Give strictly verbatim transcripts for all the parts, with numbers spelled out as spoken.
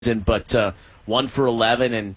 but uh, one for eleven, and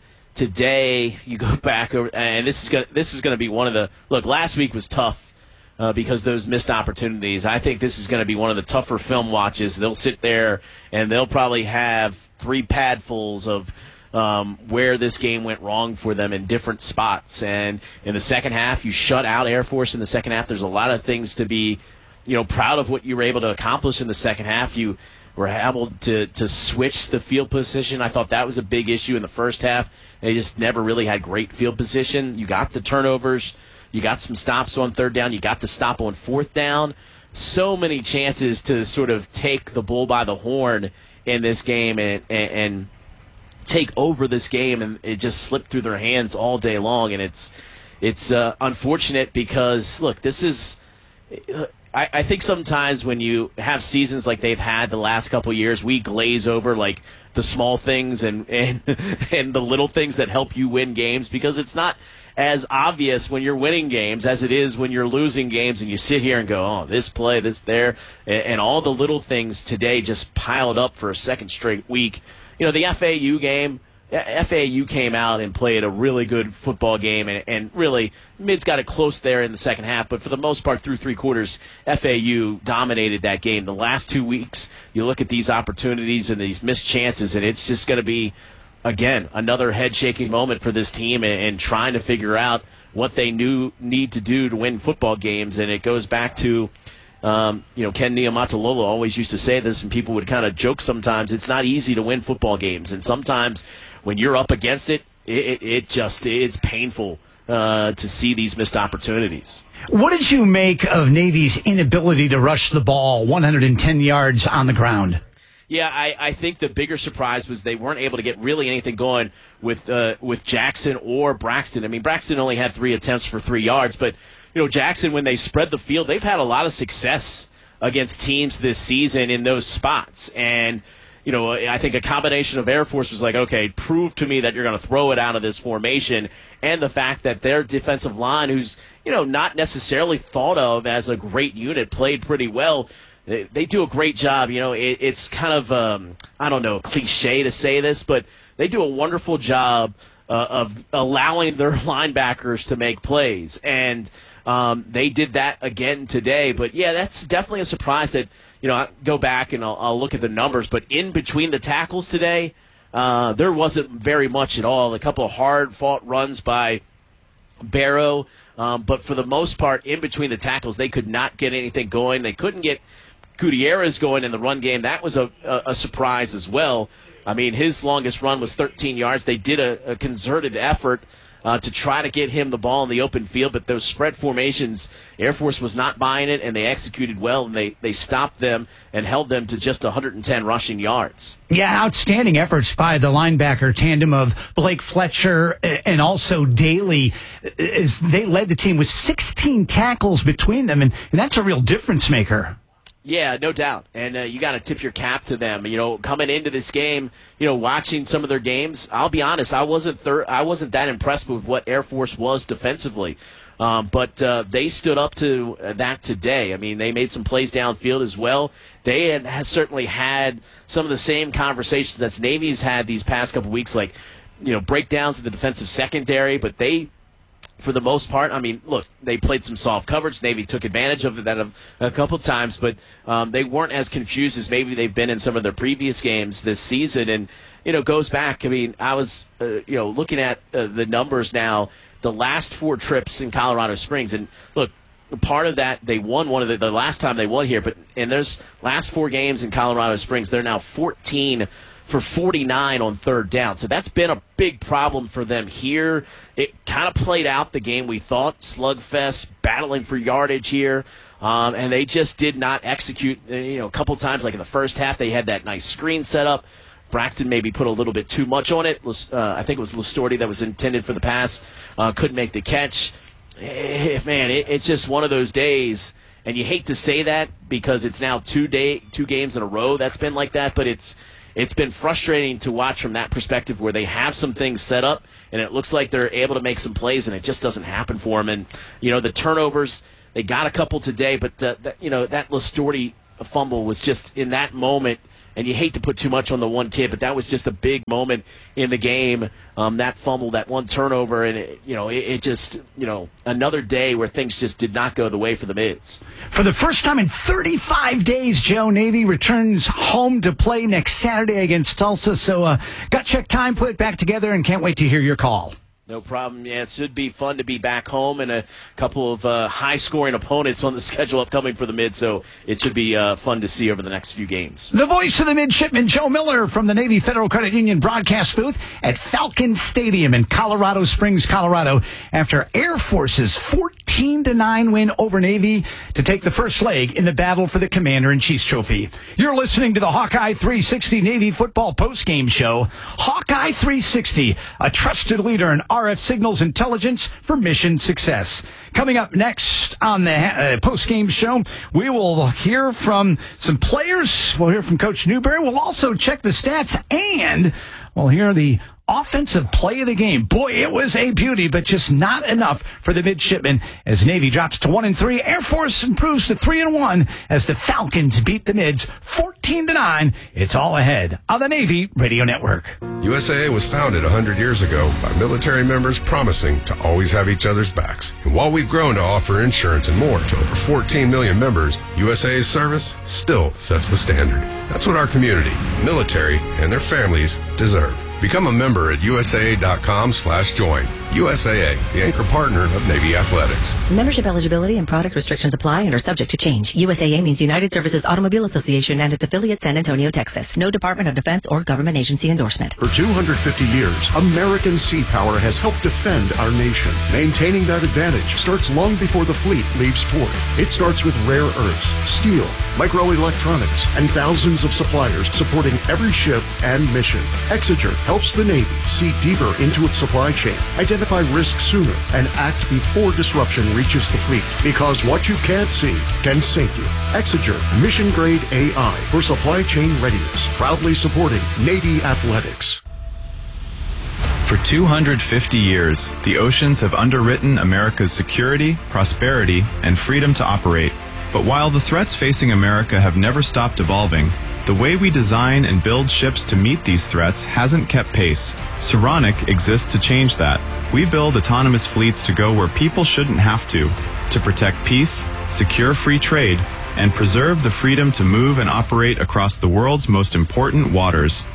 today you go back over, and this is gonna this is gonna be one of the look. Last week was tough uh, because those missed opportunities. I think this is going to be one of the tougher film watches. They'll sit there and they'll probably have three padfuls of um, where this game went wrong for them in different spots. And in the second half, you shut out Air Force in the second half. There's a lot of things to be, you know, proud of what you were able to accomplish in the second half. You were able to, to switch the field position. I thought that was a big issue in the first half. They just never really had great field position. You got the turnovers. You got some stops on third down. You got the stop on fourth down. So many chances to sort of take the bull by the horn in this game and, and, and take over this game, and it just slipped through their hands all day long. And it's it's uh, unfortunate because, look, this is uh, – I, I think sometimes when you have seasons like they've had the last couple of years, we glaze over like the small things and, and and the little things that help you win games, because it's not as obvious when you're winning games as it is when you're losing games, and you sit here and go, oh, this play, this there, and, and all the little things today just piled up for a second straight week. You know, the F A U game, F A U came out and played a really good football game, and, and really, Mids got it close there in the second half, but for the most part, through three quarters, F A U dominated that game. The last two weeks, you look at these opportunities and these missed chances, and it's just going to be, again, another head-shaking moment for this team and, and trying to figure out what they knew need to do to win football games. And it goes back to, Um, you know, Ken Niumatalolo always used to say this, and people would kind of joke sometimes. It's not easy to win football games, and sometimes when you're up against it, it, it, it just it's painful uh, to see these missed opportunities. What did you make of Navy's inability to rush the ball one hundred ten yards on the ground? Yeah, I, I think the bigger surprise was they weren't able to get really anything going with uh, with Jackson or Braxton. I mean, Braxton only had three attempts for three yards, but you know, Jackson, when they spread the field, they've had a lot of success against teams this season in those spots. And, you know, I think a combination of Air Force was like, okay, prove to me that you're going to throw it out of this formation, and the fact that their defensive line, who's, you know, not necessarily thought of as a great unit, played pretty well. They, they do a great job. You know, it, it's kind of, um, I don't know, cliche to say this, but they do a wonderful job uh, of allowing their linebackers to make plays. And Um, they did that again today. But, yeah, that's definitely a surprise that, you know, I go back and I'll, I'll look at the numbers. But in between the tackles today, uh, there wasn't very much at all. A couple of hard-fought runs by Barrow. Um, but for the most part, in between the tackles, they could not get anything going. They couldn't get Gutierrez going in the run game. That was a, a, a surprise as well. I mean, his longest run was thirteen yards. They did a, a concerted effort Uh, to try to get him the ball in the open field, but those spread formations, Air Force was not buying it, and they executed well, and they, they stopped them and held them to just one hundred ten rushing yards. Yeah, outstanding efforts by the linebacker tandem of Blake Fletcher and also Daly, as they led the team with sixteen tackles between them, and, and that's a real difference maker. Yeah, no doubt. And uh, you got to tip your cap to them. You know, coming into this game, you know, watching some of their games, I'll be honest, I wasn't thir- I wasn't that impressed with what Air Force was defensively. Um, but uh, they stood up to that today. I mean, they made some plays downfield as well. They had, has certainly had some of the same conversations that Navy's had these past couple weeks, like, you know, breakdowns in the defensive secondary, but they, for the most part, I mean, look, they played some soft coverage. Navy took advantage of that a, a couple times, but um, they weren't as confused as maybe they've been in some of their previous games this season. And, you know, goes back, I mean, I was, uh, you know, looking at uh, the numbers now, the last four trips in Colorado Springs. And, look, part of that, they won one of the, the last time they won here, but in those last four games in Colorado Springs, they're now fourteen for forty-nine on third down. So that's been a big problem for them here. It kind of played out the game we thought, slugfest, battling for yardage here, um, and they just did not execute. You know, a couple times, like in the first half, they had that nice screen set up. Braxton maybe put a little bit too much on it. Uh, I think it was Listorti that was intended for the pass, uh, couldn't make the catch. Eh, man, it, it's just one of those days, and you hate to say that because it's now two day, two games in a row that's been like that, but it's It's been frustrating to watch from that perspective where they have some things set up and it looks like they're able to make some plays and it just doesn't happen for them. And, you know, the turnovers, they got a couple today, but, uh, that, you know, that Listorti fumble was just in that moment and you hate to put too much on the one kid, but that was just a big moment in the game. Um, that fumble, that one turnover, and it, you know, it, it just, you know, another day where things just did not go the way for the Mids. For the first time in thirty-five days, Joe, Navy returns home to play next Saturday against Tulsa. So, uh, gut check time, put it back together, and can't wait to hear your call. No problem. Yeah, it should be fun to be back home and a couple of uh, high-scoring opponents on the schedule upcoming for the Mid, so it should be uh, fun to see over the next few games. The voice of the midshipman, Joe Miller, from the Navy Federal Credit Union broadcast booth at Falcon Stadium in Colorado Springs, Colorado, after Air Force's fourteen to nine win over Navy to take the first leg in the battle for the Commander-in-Chief's Trophy. You're listening to the Hawkeye three sixty Navy football postgame show. Hawkeye three sixty, a trusted leader in R F signals intelligence for mission success. Coming up next on the uh, post-game show, we will hear from some players. We'll hear from Coach Newberry. We'll also check the stats, and we'll hear the offensive play of the game. Boy, it was a beauty, but just not enough for the midshipmen as Navy drops to one and three. Air Force improves to three and one as the Falcons beat the Mids fourteen to nine. It's all ahead on the Navy Radio Network. U S A A was founded one hundred years ago by military members promising to always have each other's backs. And while we've grown to offer insurance and more to over fourteen million members, U S A A's service still sets the standard. That's what our community, military, and their families deserve. Become a member at U S A A dot com slash join. U S A A, the anchor partner of Navy Athletics. Membership eligibility and product restrictions apply and are subject to change. U S A A means United Services Automobile Association and its affiliate San Antonio, Texas. No Department of Defense or government agency endorsement. For two hundred fifty years, American sea power has helped defend our nation. Maintaining that advantage starts long before the fleet leaves port. It starts with rare earths, steel, microelectronics, and thousands of suppliers supporting every ship and mission. Exeger helps the Navy see deeper into its supply chain, identify risk sooner, and act before disruption reaches the fleet. Because what you can't see can sink you. Exeger, mission-grade A I for supply chain readiness. Proudly supporting Navy Athletics. For two hundred fifty years, the oceans have underwritten America's security, prosperity, and freedom to operate. But while the threats facing America have never stopped evolving, the way we design and build ships to meet these threats hasn't kept pace. Saronic exists to change that. We build autonomous fleets to go where people shouldn't have to, to protect peace, secure free trade, and preserve the freedom to move and operate across the world's most important waters.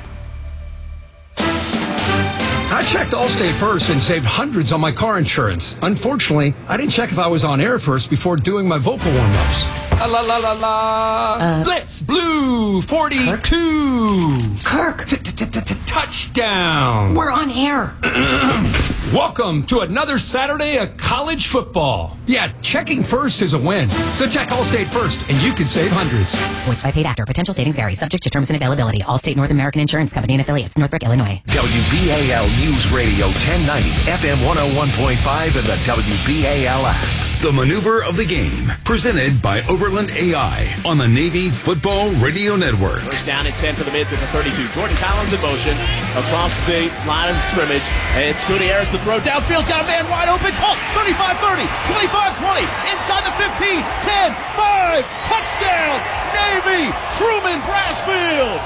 I checked Allstate first and saved hundreds on my car insurance. Unfortunately, I didn't check if I was on air first before doing my vocal warm-ups. La la la la la. Uh, Blitz Blue forty-two. Kirk. Touchdown. We're on air. Welcome to another Saturday of college football. Yeah, checking first is a win. So check Allstate first, and you can save hundreds. Voiced by paid actor. Potential savings vary. Subject to terms and availability. Allstate North American Insurance Company and affiliates. Northbrook, Illinois. W B A L News Radio ten ninety, F M one oh one point five, and the W B A L app. The Maneuver of the Game, presented by Overland A I on the Navy Football Radio Network. First down and ten for the Mids at the thirty-two. Jordan Collins in motion across the line of scrimmage. And it's Gutierrez to throw downfield. He's got a man wide open. Oh, thirty-five thirty, twenty-five twenty, inside the fifteen, ten, five, touchdown, Navy, Truman Brassfield.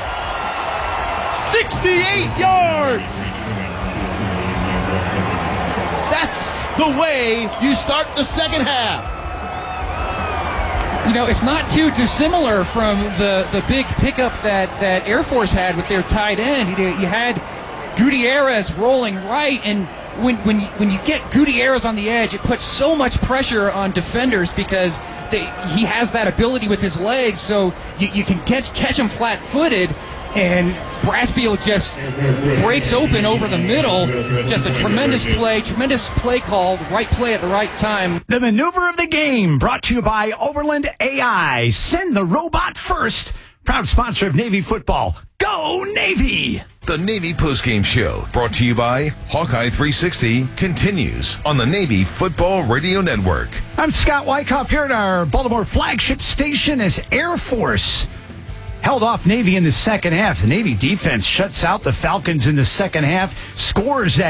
sixty-eight yards. That's the way you start the second half. You know, it's not too dissimilar from the, the big pickup that, that Air Force had with their tight end. You, you had Gutierrez rolling right, and when when you, when you get Gutierrez on the edge, it puts so much pressure on defenders because they, he has that ability with his legs, so you, you can catch, catch him flat-footed, and Brassfield just breaks open over the middle. Just a tremendous play, tremendous play call, right play at the right time. The Maneuver of the Game brought to you by Overland A I. Send the robot first. Proud sponsor of Navy football. Go Navy! The Navy Postgame Show, brought to you by Hawkeye three sixty, continues on the Navy Football Radio Network. I'm Scott Wyckoff here at our Baltimore flagship station as Air Force held off Navy in the second half. The Navy defense shuts out the Falcons in the second half, scores that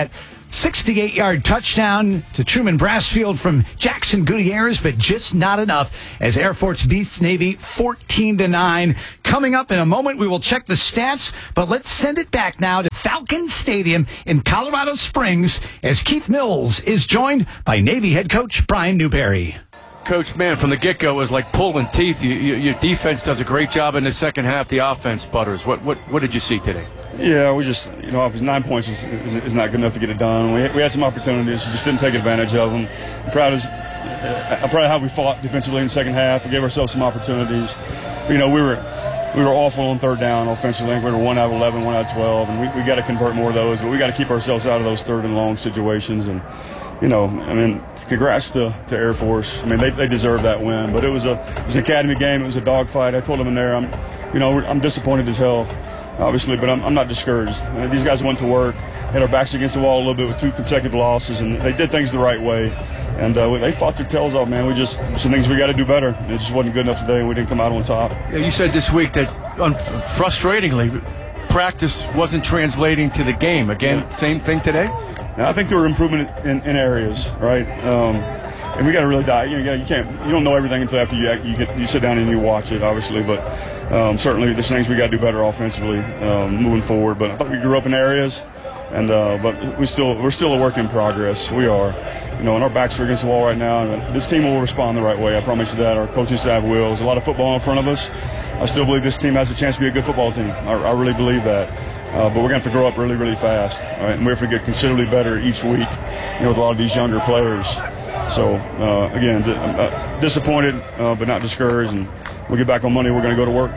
sixty-eight-yard touchdown to Truman Brassfield from Jackson Gutierrez, but just not enough as Air Force beats Navy fourteen to nine. Coming up in a moment, we will check the stats, but let's send it back now to Falcon Stadium in Colorado Springs as Keith Mills is joined by Navy head coach Brian Newberry. Coach, man, from the get-go, it was like pulling teeth. You, you, your defense does a great job in the second half. The offense butters. What what what did you see today? Yeah, we just, you know, nine points is, is, is not good enough to get it done. We, we had some opportunities, just didn't take advantage of them. I'm proud of, I'm proud of how we fought defensively in the second half. We gave ourselves some opportunities. You know, we were we were awful on third down offensively. We were one out of eleven, one out of twelve, and we, we got to convert more of those. But we got to keep ourselves out of those third and long situations. And, you know, I mean, congrats to, to Air Force. I mean, they, they deserve that win. But it was a it was an academy game. It was a dogfight. I told them in there, I'm, you know, I'm disappointed as hell, obviously, but I'm, I'm not discouraged. I mean, these guys went to work, had our backs against the wall a little bit with two consecutive losses, and they did things the right way. And uh, they fought their tails off, man. We just, some things we got to do better. It just wasn't good enough today, and we didn't come out on top. Yeah, you said this week that, un- frustratingly, practice wasn't translating to the game. Again, yeah. Same thing today? Now, I think there were improvement in, in areas, right? Um, and we got to really dive. You know, you, gotta, you can't, you don't know everything until after you you, get, you sit down and you watch it, obviously. But um, certainly, there's things we got to do better offensively um, moving forward. But I thought we grew up in areas, and uh, but we still we're still a work in progress. We are, you know, and our backs are against the wall right now. And this team will respond the right way. I promise you that. Our coaching staff will. There's a lot of football in front of us. I still believe this team has a chance to be a good football team. I, I really believe that. Uh, but we're going to have to grow up really, really fast, right? And we have to get considerably better each week, you know, with a lot of these younger players. So, uh, again, d- uh, disappointed, uh, but not discouraged. And we'll get back on Monday. We're going to go to work.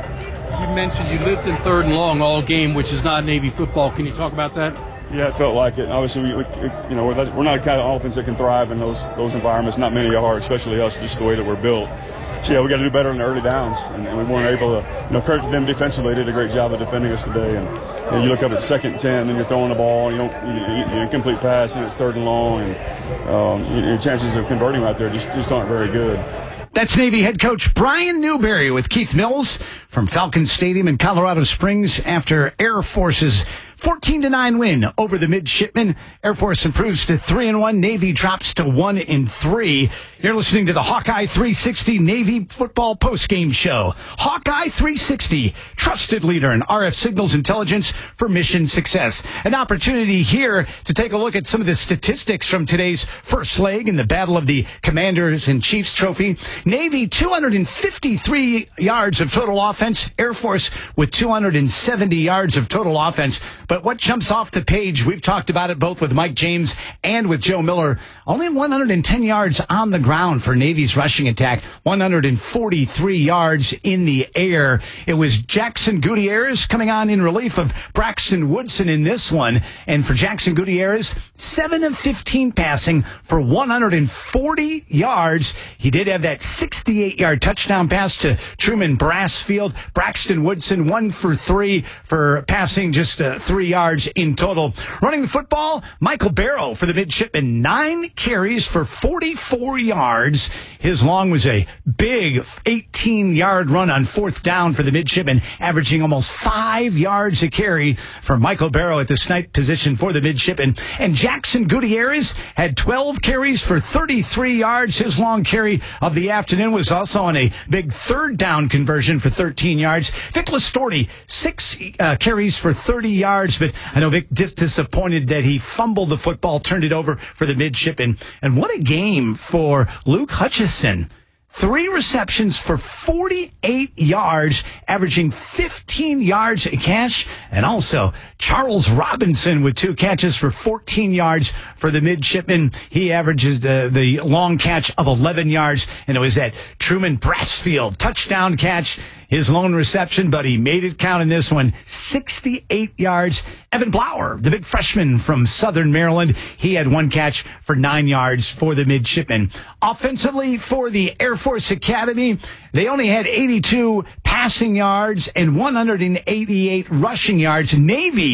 You mentioned you lived in third and long all game, which is not Navy football. Can you talk about that? Yeah, it felt like it. Obviously, we, we, you know, we're, we're not a kind of offense that can thrive in those those environments. Not many are, especially us, just the way that we're built. So, yeah, we got to do better in the early downs, and, and we weren't able to, you know, credit to them defensively. They did a great job of defending us today. And, and you look up at second and ten, and you're throwing the ball, you don't, you, you incomplete pass, and it's third and long, and um, your chances of converting right there just, just aren't very good. That's Navy head coach Brian Newberry with Keith Mills from Falcon Stadium in Colorado Springs after Air Force's fourteen to nine win over the Midshipmen. Air Force improves to three and one. Navy drops to one and three. You're listening to the Hawkeye three sixty Navy football postgame show. Hawkeye three sixty, trusted leader in R F signals intelligence for mission success. An opportunity here to take a look at some of the statistics from today's first leg in the Battle of the Commanders and Chiefs Trophy. Navy, two hundred fifty-three yards of total offense. Air Force with two hundred seventy yards of total offense. But what jumps off the page, we've talked about it both with Mike James and with Joe Miller, only one hundred ten yards on the ground for Navy's rushing attack, one hundred forty-three yards in the air. It was Jackson Gutierrez coming on in relief of Braxton Woodson in this one. And for Jackson Gutierrez, seven of fifteen passing for one hundred forty yards. He did have that sixty-eight-yard touchdown pass to Truman Brassfield. Braxton Woodson, one for three for passing just uh, three yards in total. Running the football, Michael Barrow for the Midshipmen, nine carries for forty-four yards. His long was a big eighteen-yard run on fourth down for the Midshipmen, averaging almost five yards a carry for Michael Barrow at the snipe position for the Midshipmen. And Jackson Gutierrez had twelve carries for thirty-three yards. His long carry of the afternoon was also on a big third down conversion for thirteen yards. Vic Listorti, six uh, carries for thirty yards, but I know Vic dis- disappointed that he fumbled the football, turned it over for the Midshipmen. And what a game for Luke Hutchison. Three receptions for forty-eight yards, averaging fifteen yards a catch. And also Charles Robinson with two catches for fourteen yards for the Midshipmen. He averages uh, the long catch of eleven yards. And it was that Truman Brassfield touchdown catch, his lone reception, but he made it count in this one. sixty-eight yards. Evan Blower, the big freshman from Southern Maryland, he had one catch for nine yards for the Midshipmen. Offensively for the Air Force Academy, they only had eighty-two passing yards and one hundred eighty-eight rushing yards. Navy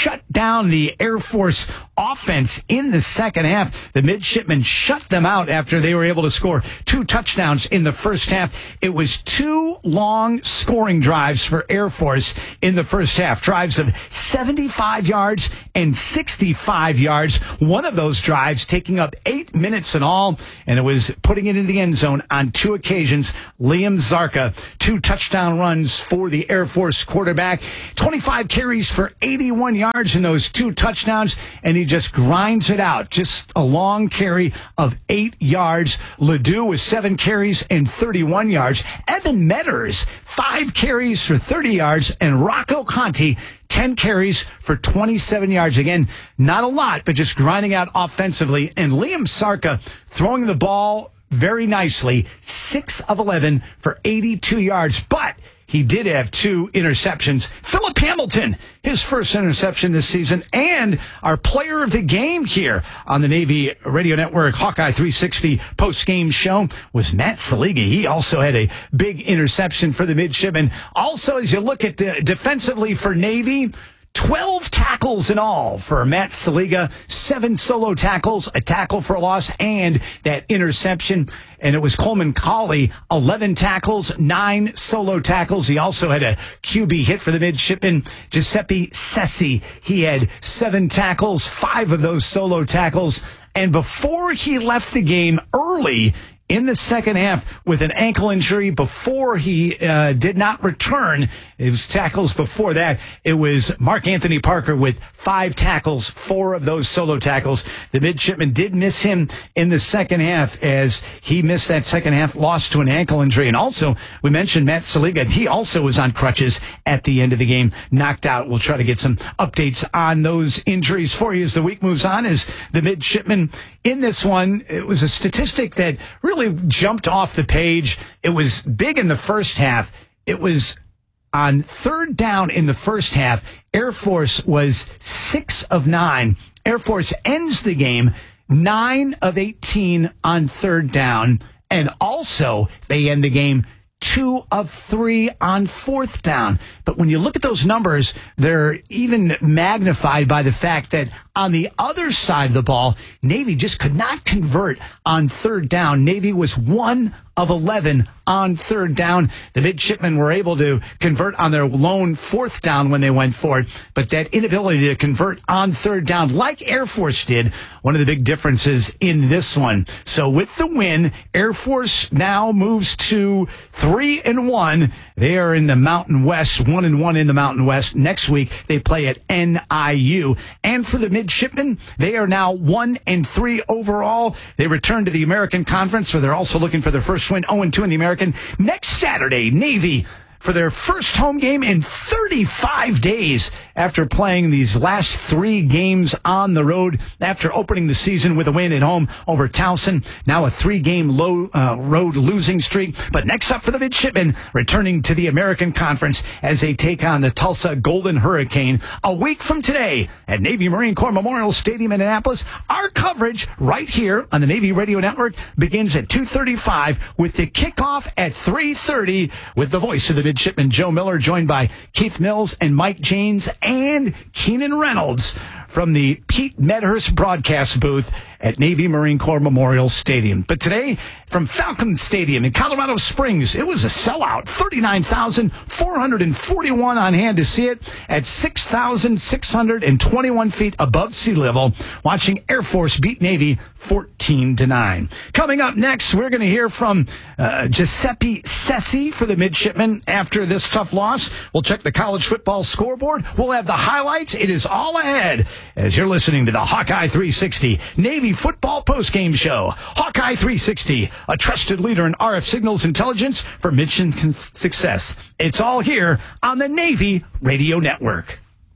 shut down the Air Force offense in the second half. The midshipmen shut them out after they were able to score two touchdowns in the first half. It was two long scoring drives for Air Force in the first half. Drives of seventy-five yards and sixty-five yards. One of those drives taking up eight minutes in all, and it was putting it in the end zone on two occasions. Liam Zarka, two touchdown runs for the Air Force quarterback. twenty-five carries for eighty-one yards in those two touchdowns, and he just grinds it out. Just a long carry of eight yards. Ledoux with seven carries and thirty-one yards. Evan Metters, five carries for thirty yards, and Rocco Conti, ten carries for twenty-seven yards. Again, not a lot, but just grinding out offensively. And Liam Zarka throwing the ball very nicely, six of eleven for eighty-two yards. But he did have two interceptions. Philip Hamilton, his first interception this season, and our player of the game here on the Navy Radio Network Hawkeye three sixty post-game show was Matt Saliga. He also had a big interception for the midshipmen. Also, as you look at the defensively for Navy, twelve tackles in all for Matt Saliga, seven solo tackles, a tackle for a loss, and that interception. And it was Coleman Colley, eleven tackles, nine solo tackles. He also had a Q B hit for the midshipman. Giuseppe Sessi, he had seven tackles, five of those solo tackles. And before he left the game early in the second half with an ankle injury, before he uh, did not return his tackles before that, it was Mark Anthony Parker with five tackles, four of those solo tackles. The midshipman did miss him in the second half as he missed that second half, lost to an ankle injury. And also, we mentioned Matt Saliga. He also was on crutches at the end of the game, knocked out. We'll try to get some updates on those injuries for you as the week moves on. As the midshipman in this one, it was a statistic that really jumped off the page. It was big in the first half. It was on third down in the first half. Air Force was six of nine. Air Force ends the game nine of eighteen on third down. And also they end the game two of three on fourth down. But when you look at those numbers, they're even magnified by the fact that on the other side of the ball, Navy just could not convert on third down. Navy was one of eleven on third down. The midshipmen were able to convert on their lone fourth down when they went for it, but that inability to convert on third down, like Air Force did, one of the big differences in this one. So with the win, Air Force now moves to three and one. They are in the Mountain West, one and one in the Mountain West. Next week, they play at N I U. And for the midshipmen, they are now one and three overall. They return to the American Conference, where they're also looking for their first win, oh and two in the American. Next Saturday, Navy, for their first home game in thirty-five days after playing these last three games on the road, after opening the season with a win at home over Towson. Now a three-game low uh, road losing streak. But next up for the midshipmen, returning to the American Conference as they take on the Tulsa Golden Hurricane a week from today at Navy Marine Corps Memorial Stadium in Annapolis. Our coverage right here on the Navy Radio Network begins at two thirty-five with the kickoff at three thirty with the voice of the midshipman Joe Miller, joined by Keith Mills and Mike Janes and Keenan Reynolds from the Pete Medhurst broadcast booth at Navy Marine Corps Memorial Stadium. But today, from Falcon Stadium in Colorado Springs, it was a sellout. thirty-nine thousand four hundred forty-one on hand to see it at six thousand six hundred twenty-one feet above sea level, watching Air Force beat Navy fourteen to nine. Coming up next, we're going to hear from uh, Giuseppe Sessi for the midshipmen after this tough loss. We'll check the college football scoreboard. We'll have the highlights. It is all ahead as you're listening to the Hawkeye three sixty Navy football postgame show. Hawkeye three sixty, a trusted leader in R F signals intelligence for mission success. It's all here on the Navy Radio Network.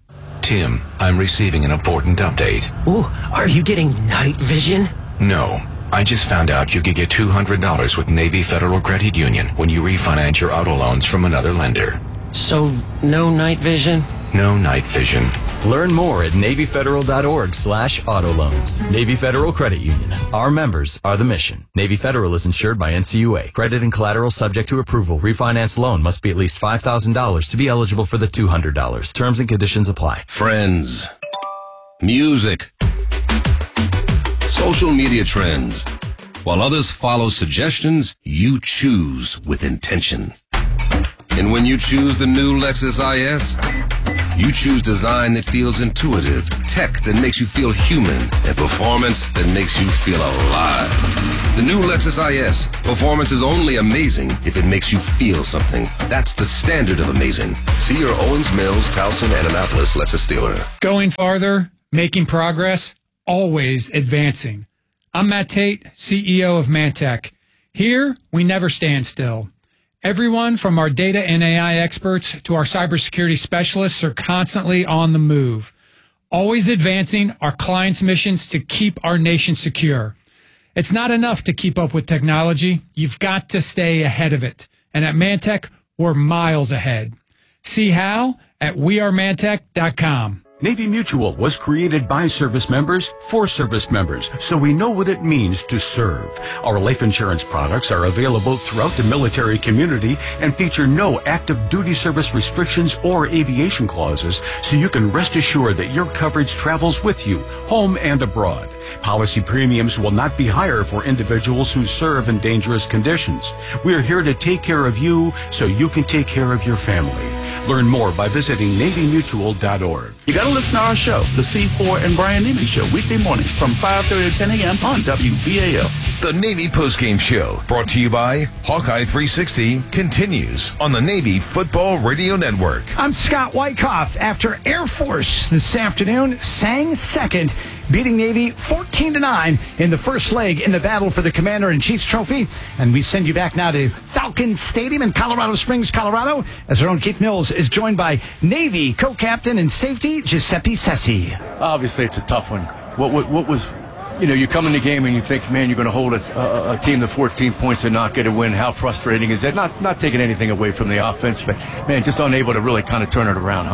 Tim, I'm receiving an important update. Ooh, are you getting night vision? No. I just found out you could get two hundred dollars with Navy Federal Credit Union when you refinance your auto loans from another lender. So, no night vision? No night vision. Learn more at NavyFederal.org slash auto loans. Navy Federal Credit Union. Our members are the mission. Navy Federal is insured by N C U A. Credit and collateral subject to approval. Refinance loan must be at least five thousand dollars to be eligible for the two hundred dollars. Terms and conditions apply. Friends, music, social media trends. While others follow suggestions, you choose with intention. And when you choose the new Lexus I S, you choose design that feels intuitive, tech that makes you feel human, and performance that makes you feel alive. The new Lexus I S. Performance is only amazing if it makes you feel something. That's the standard of amazing. See your Owens Mills, Towson, and Annapolis Lexus dealer. Going farther, making progress, always advancing. I'm Matt Tate, C E O of Mantech. Here, we never stand still. Everyone from our data and A I experts to our cybersecurity specialists are constantly on the move, always advancing our clients' missions to keep our nation secure. It's not enough to keep up with technology. You've got to stay ahead of it. And at Mantech, we're miles ahead. See how at we are mantech dot com. Navy Mutual was created by service members for service members, so we know what it means to serve. Our life insurance products are available throughout the military community and feature no active duty service restrictions or aviation clauses, so you can rest assured that your coverage travels with you, home and abroad. Policy premiums will not be higher for individuals who serve in dangerous conditions. We are here to take care of you so you can take care of your family. Learn more by visiting Navy Mutual dot org. You got to listen to our show, The C four and Brian Neiman Show, weekday mornings from five thirty to ten a.m. on W B A L. The Navy Postgame Show, brought to you by Hawkeye three sixty, continues on the Navy Football Radio Network. I'm Scott Wyckoff. After Air Force this afternoon sang second, beating Navy fourteen to nine in the first leg in the battle for the Commander-in-Chief's trophy. And we send you back now to Falcon Stadium in Colorado Springs, Colorado, as our own Keith Mills is joined by Navy co-captain and safety Giuseppe Sessi. Obviously, it's a tough one. What, what, what was, you know, you come in the game and you think, man, you're going to hold a, a, a team to fourteen points and not get a win. How frustrating is that? Not not taking anything away from the offense, but, man, just unable to really kind of turn it around, huh?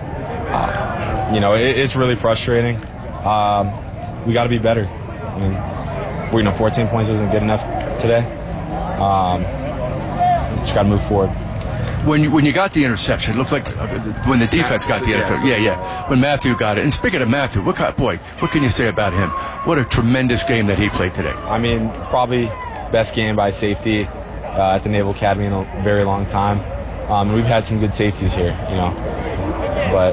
Uh, you know, it, it's really frustrating. Um, we got to be better. I mean, we, you know, fourteen points isn't good enough today. Um, just got to move forward. When you, when you got the interception, it looked like uh, when the defense got the interception. Yeah, yeah. When Matthew got it. And speaking of Matthew, what kind, boy, what can you say about him? What a tremendous game that he played today. I mean, probably best game by safety uh, at the Naval Academy in a very long time. Um, and we've had some good safeties here, you know. But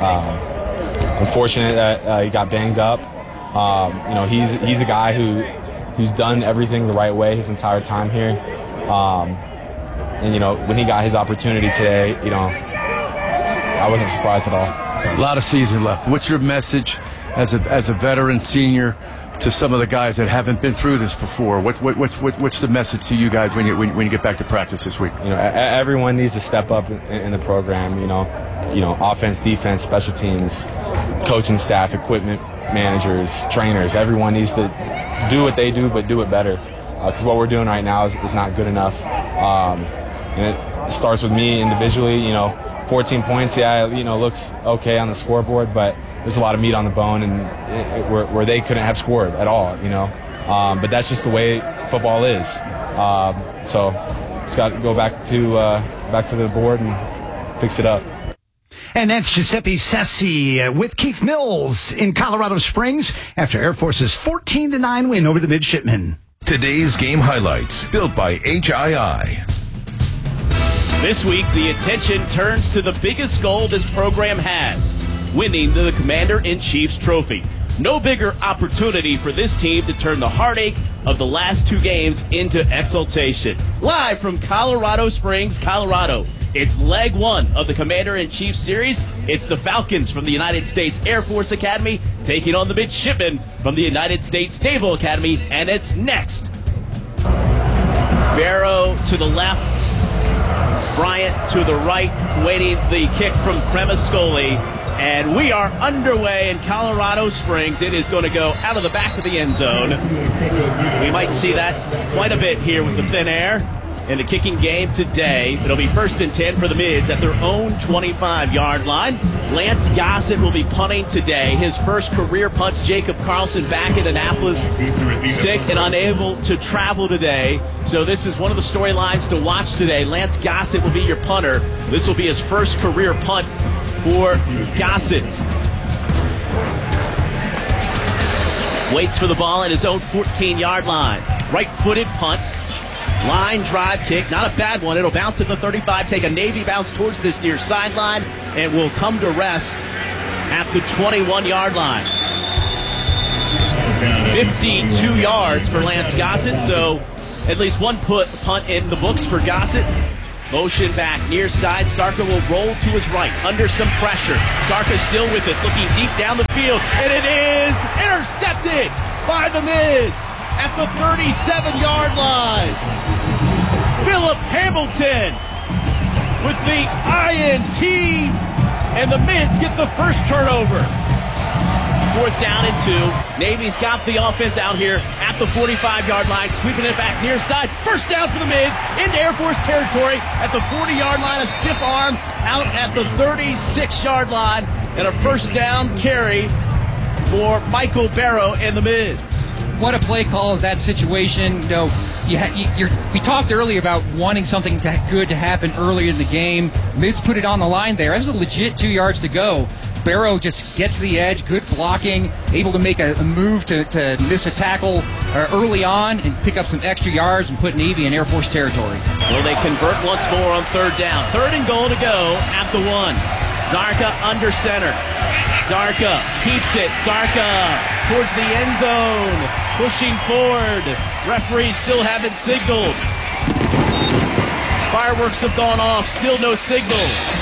um, unfortunate that uh, he got banged up. Um, you know, he's he's a guy who who's done everything the right way his entire time here. Um, And, you know, when he got his opportunity today, you know, I wasn't surprised at all. So. A lot of season left. What's your message as a as a veteran senior to some of the guys that haven't been through this before? What, what what's what, what's the message to you guys when you when, when you get back to practice this week? You know, everyone needs to step up in, in the program. You know, you know, offense, defense, special teams, coaching staff, equipment managers, trainers. Everyone needs to do what they do, but do it better. Because uh, what we're doing right now is, is not good enough. Um, And it starts with me individually. You know, fourteen points, yeah, you know, looks okay on the scoreboard, but there's a lot of meat on the bone, and it, it, where, where they couldn't have scored at all, you know. Um, but that's just the way football is. Um, so it's got to go back to uh, back to the board and fix it up. And that's Giuseppe Sessi uh, with Keith Mills in Colorado Springs after Air Force's fourteen to nine win over the Midshipmen. Today's game highlights, built by H I I. This week, the attention turns to the biggest goal this program has, winning the Commander-in-Chief's trophy. No bigger opportunity for this team to turn the heartache of the last two games into exultation. Live from Colorado Springs, Colorado, it's leg one of the Commander-in-Chief series. It's the Falcons from the United States Air Force Academy taking on the Midshipmen from the United States Naval Academy, and it's next. Barrow to the left, Bryant to the right, waiting the kick from Cremascoli. And we are underway in Colorado Springs. It is going to go out of the back of the end zone. We might see that quite a bit here with the thin air in the kicking game today. It'll be first and ten for the Mids at their own twenty-five-yard line. Lance Gossett will be punting today. His first career punts. Jacob Carlson back in Annapolis, sick and unable to travel today. So this is one of the storylines to watch today. Lance Gossett will be your punter. This will be his first career punt for Gossett. Waits for the ball at his own fourteen-yard line. Right-footed punt. Line drive kick. Not a bad one. It'll bounce at the thirty-five, take a Navy bounce towards this near sideline, and will come to rest at the twenty-one-yard line. fifty-two yards for Lance Gossett, so at least one put punt in the books for Gossett. Motion back near side. Sarka will roll to his right under some pressure. Sarka still with it, looking deep down the field, and it is intercepted by the Mids at the thirty-seven-yard line. Philip Hamilton with the I N T, and the Mids get the first turnover. Fourth down and two. Navy's got the offense out here at the forty-five-yard line, sweeping it back near side. First down for the Mids into Air Force territory at the forty-yard line. A stiff arm out at the thirty-six-yard line, and a first down carry for Michael Barrow and the Mids. What a play call of that situation. You know, you ha- you, you're, we talked earlier about wanting something to, good to happen earlier in the game. Mids put it on the line there. That was a legit two yards to go. Barrow just gets the edge, good blocking, able to make a, a move to, to miss a tackle uh, early on and pick up some extra yards and put Navy in Air Force territory. Will they convert once more on third down? Third and goal to go at the one. Zarka under center. Zarka keeps it. Zarka towards the end zone, pushing forward. Referees still haven't signaled. Fireworks have gone off, still no signal.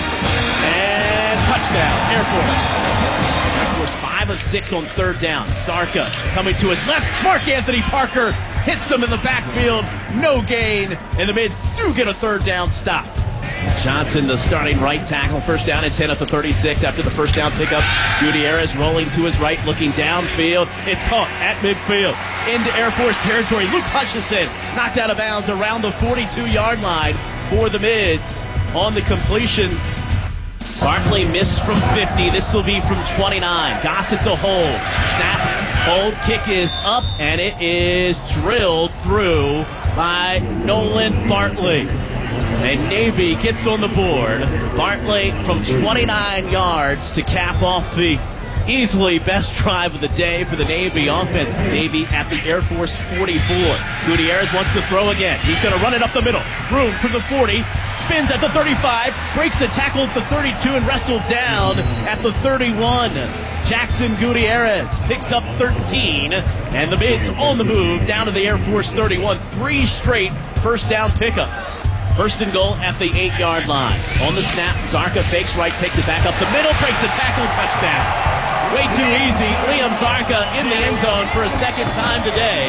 And touchdown, Air Force. Air Force five of six on third down. Sarka coming to his left. Mark Anthony Parker hits him in the backfield. No gain, and the Mids do get a third down stop. Johnson, the starting right tackle, first down and ten at the thirty-six after the first down pickup. Gutierrez rolling to his right, looking downfield. It's caught at midfield into Air Force territory. Luke Hutchison knocked out of bounds around the forty-two-yard line for the Mids on the completion. Barkley missed from fifty. This will be from twenty-nine. Gossett to hold. Snap, hold, kick is up, and it is drilled through by Nolan Bartley. And Navy gets on the board. Bartley from twenty-nine yards to cap off the easily best drive of the day for the Navy offense. Navy at the Air Force forty-four. Gutierrez wants to throw again. He's going to run it up the middle. Room for the forty. Spins at the thirty-five. Breaks the tackle at the thirty-two and wrestled down at the thirty-one. Jackson Gutierrez picks up thirteen. And the Mids on the move down to the Air Force thirty-one. Three straight first down pickups. First and goal at the eight-yard line. On the snap, Zarka fakes right, takes it back up the middle, breaks a tackle, touchdown. Way too easy. Liam Zarka in the end zone for a second time today.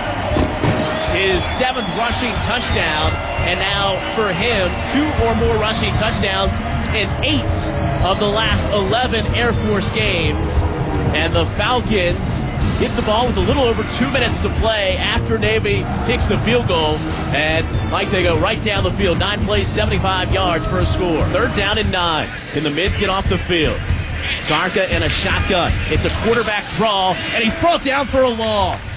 His seventh rushing touchdown, and now for him, two or more rushing touchdowns in eight of the last eleven Air Force games. And the Falcons get the ball with a little over two minutes to play after Navy kicks the field goal. And like they go right down the field, nine plays, seventy-five yards for a score. Third down and nine. Can the Mids get off the field? Zarka in a shotgun. It's a quarterback draw, and he's brought down for a loss.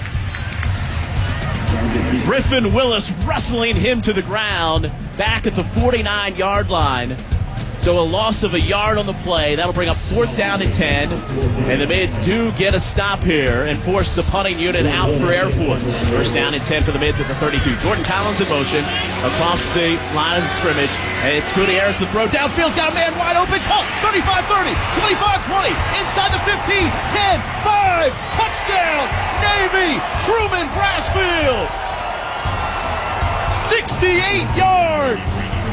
Griffin Willis wrestling him to the ground back at the forty-nine-yard line. So a loss of a yard on the play. That'll bring up fourth down and ten. And the Mids do get a stop here and force the punting unit out for Air Force. First down and ten for the Mids at the thirty-two. Jordan Collins in motion across the line of scrimmage. And it's Gutierrez to throw downfield. He's got a man wide open. Caught. thirty-five thirty, twenty-five twenty. Inside the fifteen. ten five. Touchdown. Navy. Truman Brassfield. sixty-eight yards.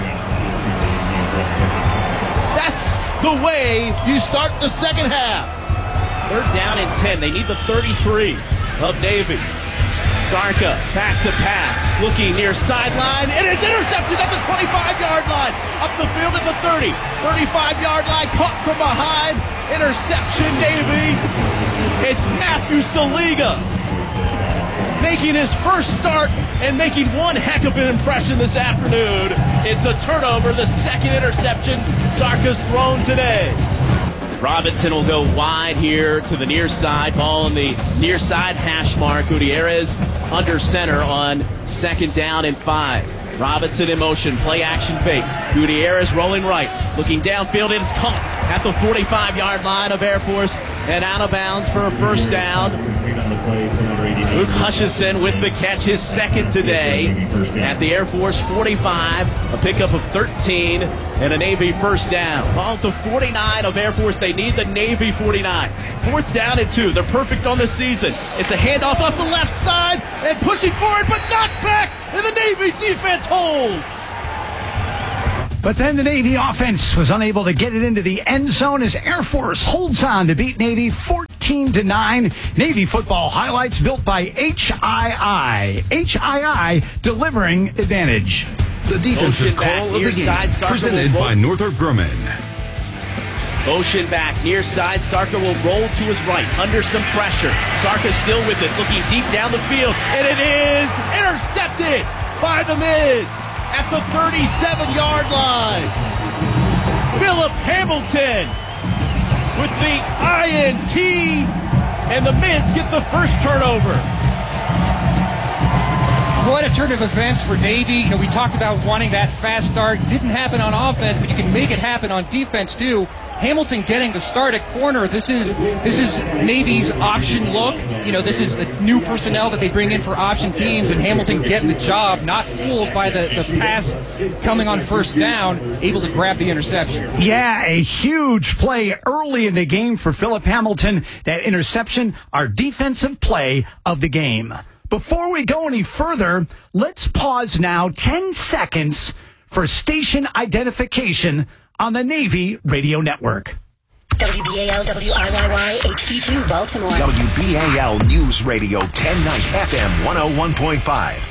That's the way you start the second half. Third down and ten. They need the thirty-three of Navy. Zarka back to pass. Looking near sideline. And it's intercepted at the twenty-five-yard line. Up the field at the thirty. thirty-five-yard line. Caught from behind. Interception, Navy. It's Matthew Saliga making his first start and making one heck of an impression this afternoon. It's a turnover, the second interception Zarka's thrown today. Robinson will go wide here to the near side. Ball in the near side hash mark. Gutierrez under center on second down and five. Robinson in motion, play action fake. Gutierrez rolling right, looking downfield, and it's caught at the forty-five-yard line of Air Force and out of bounds for a first down. Luke Hutchison with the catch, his second today at the Air Force forty-five, a pickup of thirteen and a Navy first down. Ball to forty-nine of Air Force. They need the Navy forty-nine. Fourth down and two. They're perfect on the season. It's a handoff off the left side and pushing forward, but knocked back, and the Navy defense holds. But then the Navy offense was unable to get it into the end zone as Air Force holds on to beat Navy fourteen to nine. Navy football highlights built by H I I. H I I delivering advantage. The defensive call of the game, presented by Northrop Grumman. Motion back, near side. Sarka will roll to his right, under some pressure. Sarka still with it, looking deep down the field, and it is intercepted by the Mids at the thirty-seven-yard line. Philip Hamilton with the I N T, and the Mids get the first turnover. Quite a turn of events for Navy. You know, we talked about wanting that fast start. Didn't happen on offense, but you can make it happen on defense too. Hamilton getting the start at corner. This is this is Navy's option look. You know, this is the new personnel that they bring in for option teams, and Hamilton getting the job, not fooled by the, the pass coming on first down, able to grab the interception. Yeah, a huge play early in the game for Philip Hamilton. That interception, our defensive play of the game. Before we go any further, let's pause now ten seconds for station identification on the Navy Radio Network. W B A L W I Y Y H D two Baltimore. W B A L News Radio ten ninety F M one oh one point five.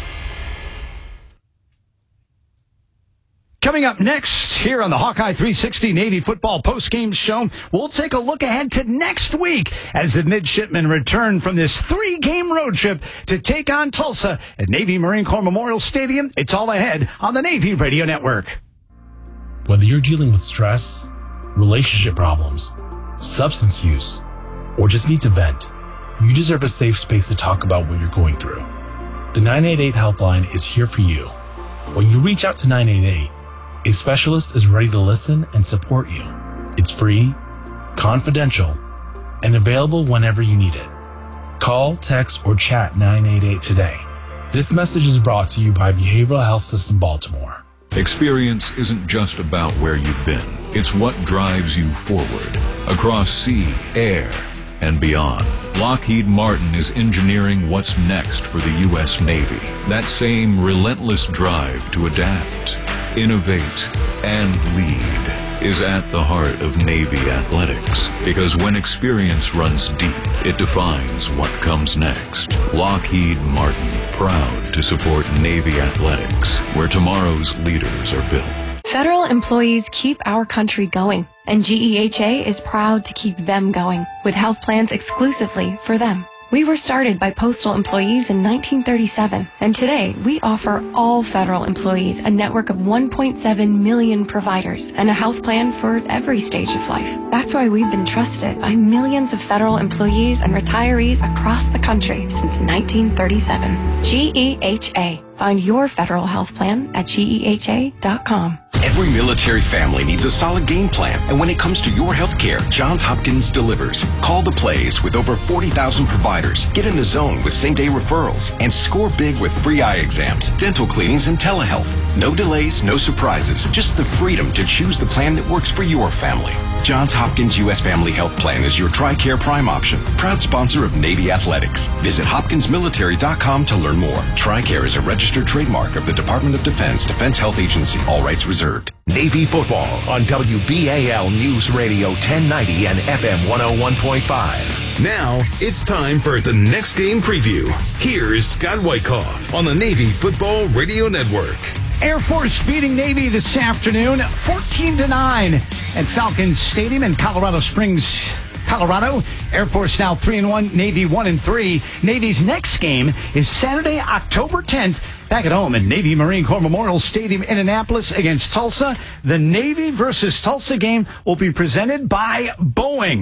Coming up next here on the Hawkeye three sixty Navy Football Postgame Show, we'll take a look ahead to next week as the midshipmen return from this three-game road trip to take on Tulsa at Navy Marine Corps Memorial Stadium. It's all ahead on the Navy Radio Network. Whether you're dealing with stress, relationship problems, substance use, or just need to vent, you deserve a safe space to talk about what you're going through. The nine eight eight helpline is here for you. When you reach out to nine eight eight, a specialist is ready to listen and support you. It's free, confidential, and available whenever you need it. Call, text, or chat nine eight eight today. This message is brought to you by Behavioral Health System Baltimore. Experience isn't just about where you've been. It's what drives you forward, across sea, air, and beyond. Lockheed Martin is engineering what's next for the U S Navy. That same relentless drive to adapt, innovate, and lead is at the heart of Navy athletics. Because when experience runs deep, it defines what comes next. Lockheed Martin, proud to support Navy athletics, where tomorrow's leaders are built. Federal employees keep our country going, and G E H A is proud to keep them going with health plans exclusively for them. We were started by postal employees in nineteen thirty-seven, and today we offer all federal employees a network of one point seven million providers and a health plan for every stage of life. That's why we've been trusted by millions of federal employees and retirees across the country since nineteen thirty-seven. G E H A. Find your federal health plan at G E H A dot com. Every military family needs a solid game plan, and when it comes to your health care, Johns Hopkins delivers. Call the plays with over forty thousand providers. Get in the zone with same-day referrals, and score big with free eye exams, dental cleanings, and telehealth. No delays, no surprises, just the freedom to choose the plan that works for your family. Johns Hopkins U S Family Health Plan is your TRICARE Prime option. Proud sponsor of Navy Athletics. Visit hopkins military dot com to learn more. TRICARE is a registered trademark of the Department of Defense Defense Health Agency. All rights reserved. Navy football on W B A L News Radio ten ninety and F M one oh one point five. Now it's time for the next game preview. Here's Scott Wyckoff on the Navy Football Radio Network. Air Force beating Navy this afternoon, fourteen to nine at Falcons Stadium in Colorado Springs, Colorado. Air Force now three and one, Navy one and three. Navy's next game is Saturday, October tenth, back at home at Navy Marine Corps Memorial Stadium in Annapolis against Tulsa. The Navy versus Tulsa game will be presented by Boeing.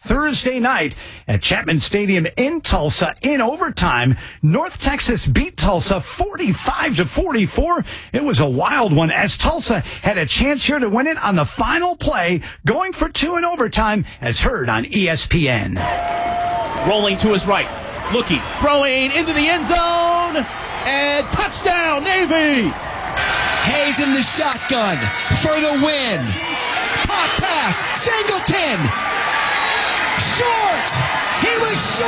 Thursday night at Chapman Stadium in Tulsa in overtime. North Texas beat Tulsa forty-five to forty-four. It was a wild one as Tulsa had a chance here to win it on the final play, going for two in overtime, as heard on E S P N. Rolling to his right, looking, throwing into the end zone, and touchdown, Navy! Hayes in the shotgun for the win. Pop pass, Singleton! Short! He was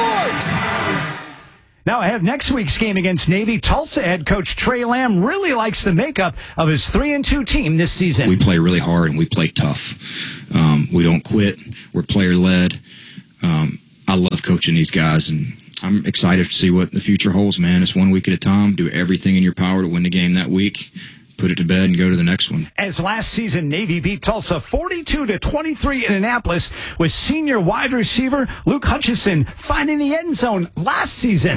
short! Now I have next week's game against Navy. Tulsa head coach Trey Lamb really likes the makeup of his three and two team this season. We play really hard and we play tough. Um, we don't quit. We're player-led. Um, I love coaching these guys, and I'm excited to see what the future holds, man. It's one week at a time. Do everything in your power to win the game that week. Put it to bed and go to the next one. As last season, Navy beat Tulsa forty-two to twenty-three in Annapolis, with senior wide receiver Luke Hutchison finding the end zone last season.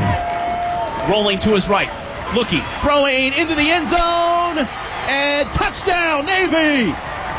Rolling to his right, looking, throwing into the end zone, and touchdown, Navy!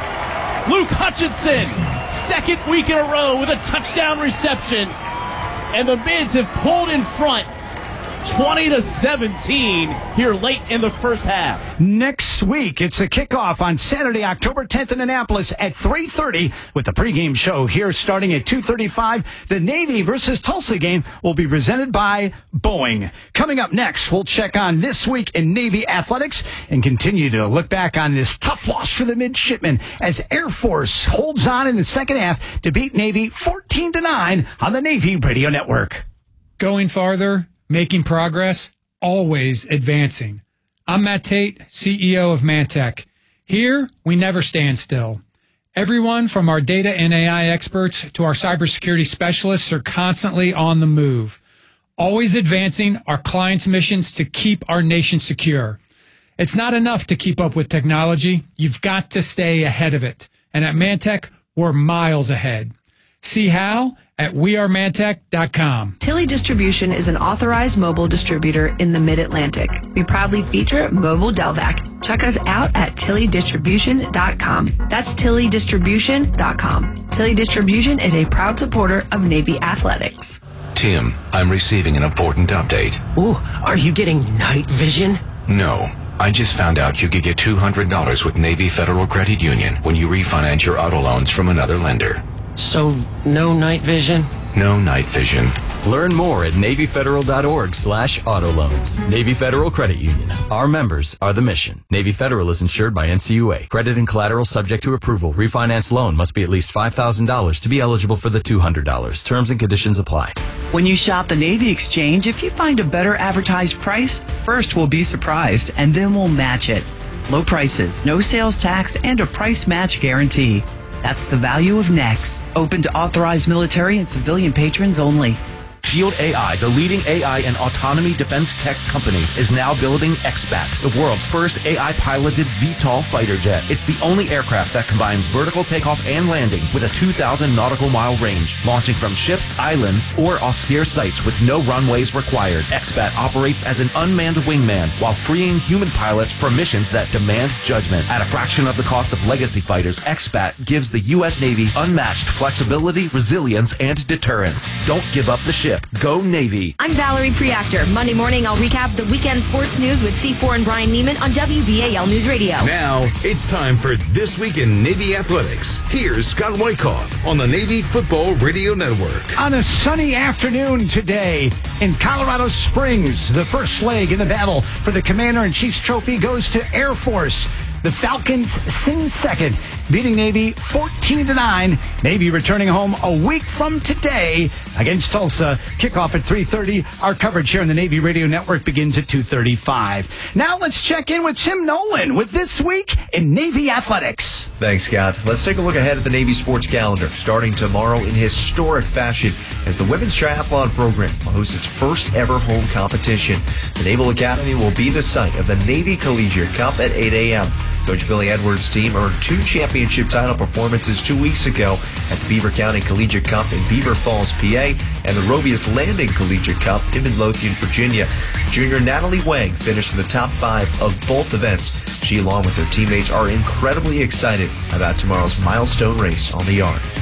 Luke Hutchinson, second week in a row with a touchdown reception, and the Mids have pulled in front twenty to seventeen here late in the first half. Next week, it's a kickoff on Saturday, October tenth in Annapolis at three thirty with the pregame show here starting at two thirty-five. The Navy versus Tulsa game will be presented by Boeing. Coming up next, we'll check on this week in Navy athletics and continue to look back on this tough loss for the midshipmen as Air Force holds on in the second half to beat Navy fourteen to nine on the Navy Radio Network. Going farther, making progress, always advancing. I'm Matt Tate, C E O of Mantech. Here, we never stand still. Everyone from our data and A I experts to our cybersecurity specialists are constantly on the move, always advancing our clients' missions to keep our nation secure. It's not enough to keep up with technology. You've got to stay ahead of it. And at Mantech, we're miles ahead. See how? At we are mantech dot com. Tilly Distribution is an authorized mobile distributor in the Mid-Atlantic. We proudly feature Mobile Delvac. Check us out at tilly distribution dot com. That's tilly distribution dot com. Tilly Distribution is a proud supporter of Navy athletics. Tim, I'm receiving an important update. Ooh, are you getting night vision? No. I just found out you could get two hundred dollars with Navy Federal Credit Union when you refinance your auto loans from another lender. So, no night vision? No night vision. Learn more at navy federal dot org slash auto loans. Navy Federal Credit Union. Our members are the mission. Navy Federal is insured by N C U A. Credit and collateral subject to approval. Refinance loan must be at least five thousand dollars to be eligible for the two hundred dollars. Terms and conditions apply. When you shop the Navy Exchange, if you find a better advertised price, first we'll be surprised and then we'll match it. Low prices, no sales tax, and a price match guarantee. That's the value of Nex. Open to authorized military and civilian patrons only. Shield A I, the leading A I and autonomy defense tech company, is now building X BAT, the world's first A I-piloted V TOL fighter jet. It's the only aircraft that combines vertical takeoff and landing with a two thousand nautical mile range, launching from ships, islands, or austere sites with no runways required. X BAT operates as an unmanned wingman while freeing human pilots for missions that demand judgment. At a fraction of the cost of legacy fighters, X BAT gives the U S Navy unmatched flexibility, resilience, and deterrence. Don't give up the ship. Go Navy. I'm Valerie Preactor. Monday morning, I'll recap the weekend sports news with C four and Brian Neiman on W B A L News Radio. Now, it's time for This Week in Navy Athletics. Here's Scott Wyckoff on the Navy Football Radio Network. On a sunny afternoon today in Colorado Springs, the first leg in the battle for the Commander-in-Chief's trophy goes to Air Force. The Falcons sing second, beating Navy fourteen to nine. Navy returning home a week from today against Tulsa. Kickoff at three thirty. Our coverage here on the Navy Radio Network begins at two thirty-five. Now let's check in with Tim Nolan with This Week in Navy Athletics. Thanks, Scott. Let's take a look ahead at the Navy sports calendar, starting tomorrow in historic fashion as the women's triathlon program will host its first ever home competition. The Naval Academy will be the site of the Navy Collegiate Cup at eight a.m. Coach Billy Edwards' team earned two championship title performances two weeks ago at the Beaver County Collegiate Cup in Beaver Falls, P A, and the Robious Landing Collegiate Cup in Midlothian, Virginia. Junior Natalie Wang finished in the top five of both events. She, along with her teammates, are incredibly excited about tomorrow's milestone race on the yard.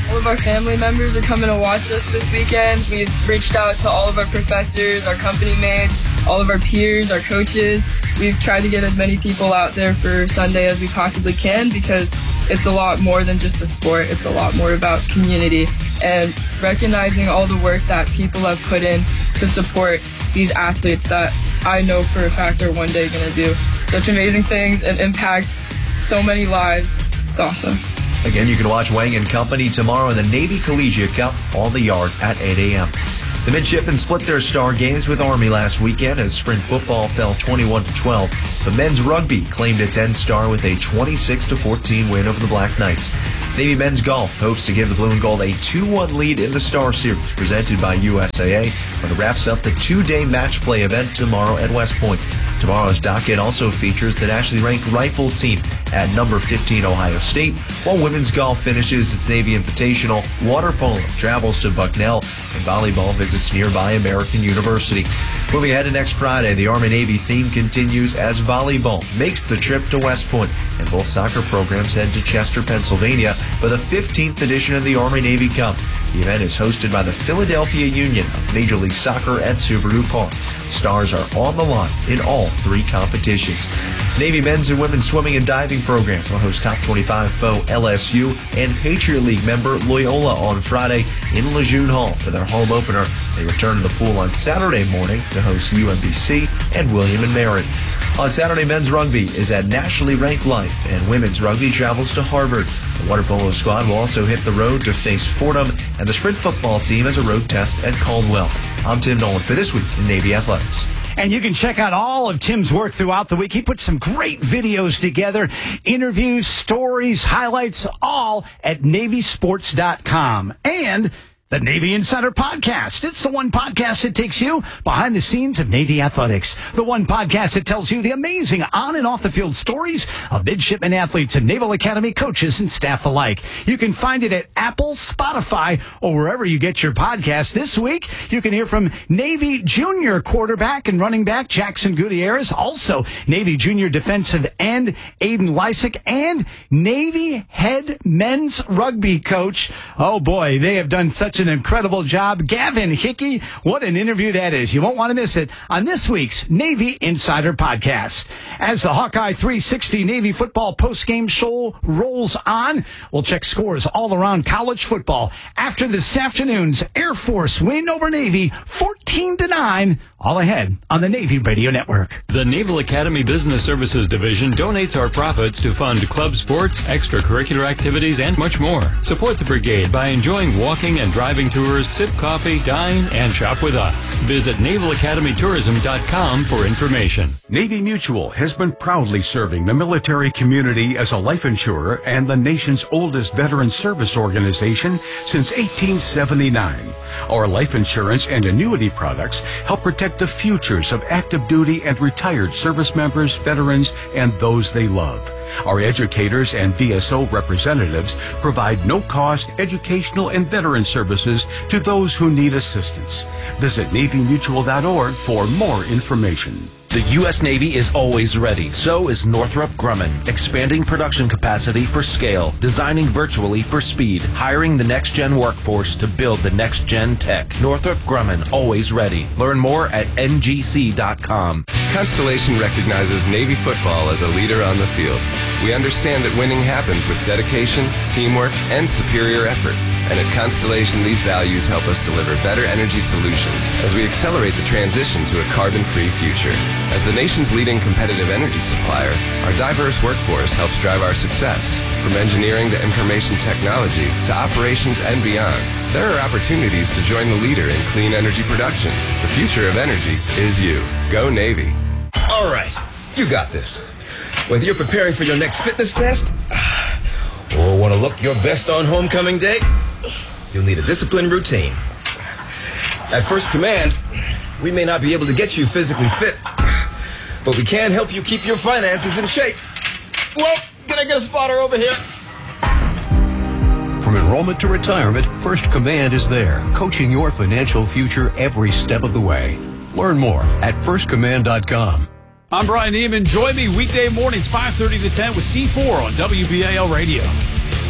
All of our family members are coming to watch us this weekend. We've reached out to all of our professors, our company mates, all of our peers, our coaches. We've tried to get as many people out there for Sunday as we possibly can because it's a lot more than just a sport. It's a lot more about community and recognizing all the work that people have put in to support these athletes that I know for a fact are one day going to do such amazing things and impact so many lives. It's awesome. Again, you can watch Wang and Company tomorrow in the Navy Collegiate Cup on the yard at eight a.m. The midshipmen split their star games with Army last weekend as sprint football fell twenty-one to twelve. But men's rugby claimed its end star with a twenty-six to fourteen win over the Black Knights. Navy men's golf hopes to give the blue and gold a two one lead in the Star Series presented by U S A A when it wraps up the two-day match play event tomorrow at West Point. Tomorrow's docket also features the nationally ranked rifle team at number fifteen Ohio State, while women's golf finishes its Navy Invitational. Water polo travels to Bucknell, and volleyball visits nearby American University. Moving ahead to next Friday, the Army-Navy theme continues as volleyball makes the trip to West Point, and both soccer programs head to Chester, Pennsylvania for the fifteenth edition of the Army-Navy Cup. The event is hosted by the Philadelphia Union of Major League Soccer at Subaru Park. Stars are on the line in all three competitions. Navy men's and women's swimming and diving programs will host top twenty-five foe L S U and Patriot League member Loyola on Friday in Lejeune Hall for their home opener. They return to the pool on Saturday morning to host U M B C and William and Mary. On Saturday, men's rugby is at nationally ranked Life, and women's rugby travels to Harvard. The water polo squad will also hit the road to face Fordham, and the sprint football team has a road test at Caldwell. I'm Tim Nolan for This Week in Navy Athletics. And you can check out all of Tim's work throughout the week. He put some great videos together, interviews, stories, highlights, all at Navy Sports dot com. And the Navy Insider Podcast. It's the one podcast that takes you behind the scenes of Navy athletics. The one podcast that tells you the amazing on and off the field stories of midshipmen athletes and Naval Academy coaches and staff alike. You can find it at Apple, Spotify, or wherever you get your podcasts. This week, you can hear from Navy junior quarterback and running back Jackson Gutierrez, also Navy junior defensive end Aiden Lysick, and Navy head men's rugby coach. Oh boy, they have done such an incredible job. Gavin Hickey, what an interview that is. You won't want to miss it on this week's Navy Insider Podcast. As the Hawkeye three sixty Navy football postgame show rolls on, we'll check scores all around college football after this afternoon's Air Force win over Navy fourteen to nine, all ahead on the Navy Radio Network. The Naval Academy Business Services Division donates our profits to fund club sports, extracurricular activities, and much more. Support the brigade by enjoying walking and driving tours, sip coffee, dine, and shop with us. Visit naval academy tourism dot com for information. Navy Mutual has been proudly serving the military community as a life insurer and the nation's oldest veteran service organization since eighteen seventy-nine. Our life insurance and annuity products help protect the futures of active duty and retired service members, veterans, and those they love. Our educators and V S O representatives provide no-cost educational and veteran services to those who need assistance. Visit navy mutual dot org for more information. The U S Navy is always ready. So is Northrop Grumman, expanding production capacity for scale, designing virtually for speed, hiring the next-gen workforce to build the next-gen tech. Northrop Grumman, always ready. Learn more at N G C dot com. Constellation recognizes Navy football as a leader on the field. We understand that winning happens with dedication, teamwork, and superior effort. And at Constellation, these values help us deliver better energy solutions as we accelerate the transition to a carbon-free future. As the nation's leading competitive energy supplier, our diverse workforce helps drive our success. From engineering to information technology to operations and beyond, there are opportunities to join the leader in clean energy production. The future of energy is you. Go Navy. All right, you got this. Whether you're preparing for your next fitness test or want to look your best on homecoming day, you'll need a disciplined routine. At First Command, we may not be able to get you physically fit, but we can help you keep your finances in shape. Well, can I get a spotter over here? From enrollment to retirement, First Command is there, coaching your financial future every step of the way. Learn more at first command dot com. I'm Brian Neiman. Join me weekday mornings, five thirty to ten with C four on W B A L Radio.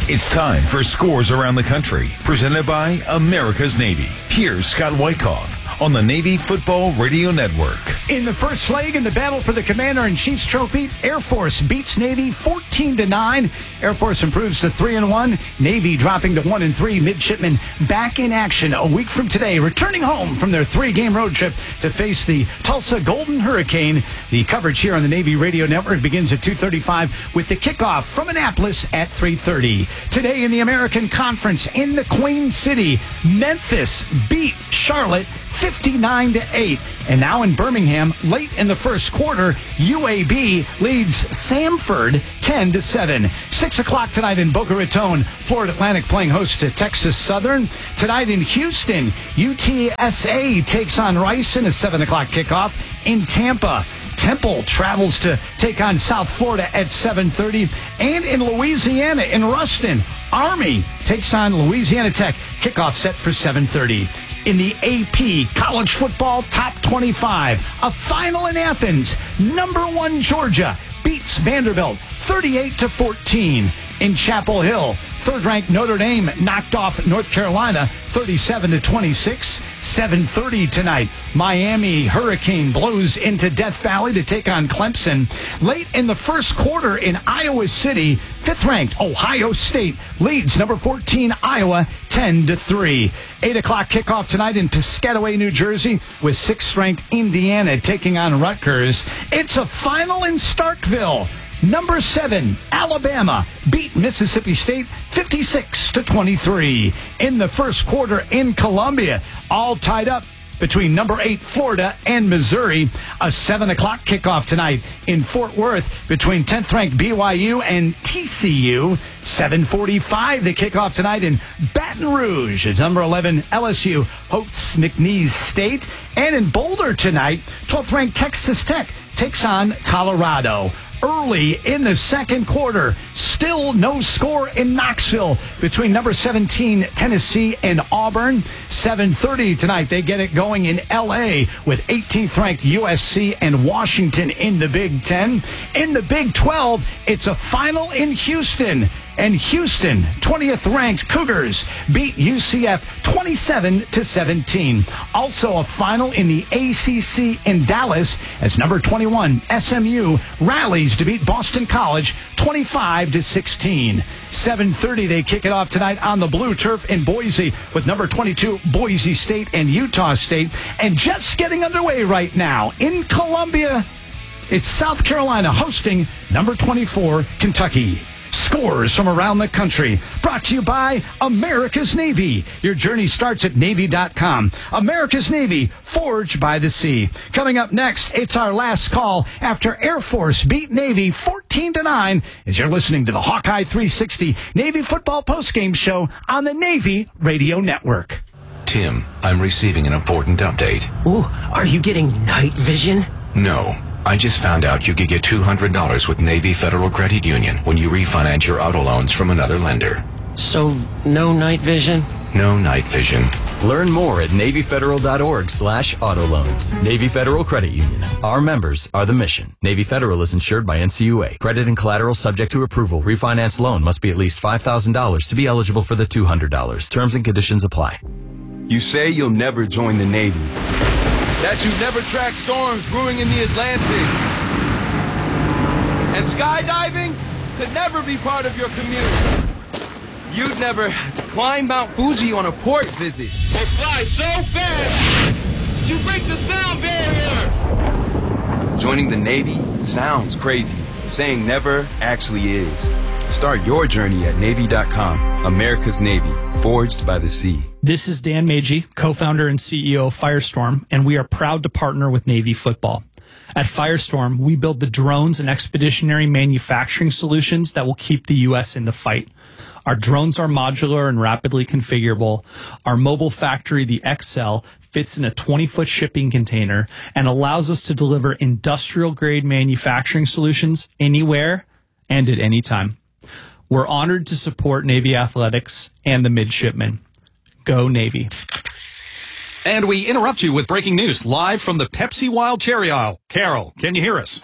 It's time for Scores Around the Country, presented by America's Navy. Here's Scott Wyckoff on the Navy Football Radio Network. In the first leg in the battle for the Commander-in-Chief's trophy, Air Force beats Navy fourteen to nine. Air Force improves to three and one. Navy dropping to one and three. Midshipmen back in action a week from today, returning home from their three-game road trip to face the Tulsa Golden Hurricane. The coverage here on the Navy Radio Network begins at two thirty-five with the kickoff from Annapolis at three thirty. Today in the American Conference in the Queen City, Memphis beat Charlotte fifty-nine to eight. And now in Birmingham, late in the first quarter, U A B leads Samford ten to seven. Six o'clock tonight in Boca Raton, Florida Atlantic playing host to Texas Southern. Tonight in Houston, U T S A takes on Rice in a seven o'clock kickoff. In Tampa, Temple travels to take on South Florida at seven thirty. And in Louisiana, in Ruston, Army takes on Louisiana Tech. Kickoff set for seven thirty. In the A P College Football Top twenty-five, a final in Athens. Number one Georgia beats Vanderbilt thirty-eight to fourteen. In Chapel Hill, third-ranked Notre Dame knocked off North Carolina thirty-seven to twenty-six. seven thirty tonight, Miami Hurricane blows into Death Valley to take on Clemson. Late in the first quarter in Iowa City, fifth-ranked Ohio State leads number fourteen Iowa ten to three. eight o'clock kickoff tonight in Piscataway, New Jersey, with sixth-ranked Indiana taking on Rutgers. It's a final in Starkville. Number seven, Alabama beat Mississippi State fifty-six to twenty-three. In the first quarter in Columbia, all tied up between number eight, Florida, and Missouri. A seven o'clock kickoff tonight in Fort Worth between tenth-ranked B Y U and T C U. seven forty-five, the kickoff tonight in Baton Rouge. It's number eleven, L S U hosts McNeese State. And in Boulder tonight, twelfth-ranked Texas Tech takes on Colorado. Early in the second quarter, still no score in Knoxville between number seventeen Tennessee and Auburn. seven thirty tonight, they get it going in L A with eighteenth-ranked U S C and Washington in the Big Ten. In the Big twelve, it's a final in Houston. And Houston, twentieth-ranked Cougars beat U C F twenty-seven to seventeen. Also a final in the A C C in Dallas as number twenty-one S M U rallies to beat Boston College twenty-five to sixteen. seven thirty, they kick it off tonight on the blue turf in Boise with number twenty-two Boise State and Utah State. And just getting underway right now in Columbia, it's South Carolina hosting number twenty-four Kentucky. Scores from around the country. Brought to you by America's Navy. Your journey starts at Navy dot com. America's Navy, forged by the sea. Coming up next, it's our last call after Air Force beat Navy fourteen to nine as you're listening to the Hawkeye three sixty Navy Football Postgame Show on the Navy Radio Network. Tim, I'm receiving an important update. Ooh, are you getting night vision? No. I just found out you could get two hundred dollars with Navy Federal Credit Union when you refinance your auto loans from another lender. So, no night vision? No night vision. Learn more at Navy Federal dot org slash auto loans. Navy Federal Credit Union. Our members are the mission. Navy Federal is insured by N C U A. Credit and collateral subject to approval. Refinance loan must be at least five thousand dollars to be eligible for the two hundred dollars. Terms and conditions apply. You say you'll never join the Navy. That you never track storms brewing in the Atlantic. And skydiving could never be part of your commute. You'd never climb Mount Fuji on a port visit. Or fly so fast, you break the sound barrier. Joining the Navy sounds crazy. Saying never actually is. Start your journey at Navy dot com. America's Navy, forged by the sea. This is Dan Magee, co-founder and C E O of Firestorm, and we are proud to partner with Navy Football. At Firestorm, we build the drones and expeditionary manufacturing solutions that will keep the U S in the fight. Our drones are modular and rapidly configurable. Our mobile factory, the X L, fits in a twenty-foot shipping container and allows us to deliver industrial-grade manufacturing solutions anywhere and at any time. We're honored to support Navy athletics and the midshipmen. Go Navy. And we interrupt you with breaking news live from the Pepsi Wild Cherry Aisle. Carol, can you hear us?